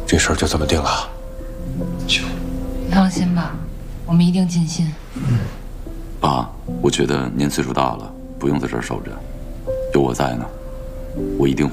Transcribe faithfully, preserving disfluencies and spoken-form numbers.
这事儿就这么定了。 就， 你放心吧，我们一定尽心。 嗯， 爸，我觉得您岁数大了，不用在这儿守着，有我在呢，我一定会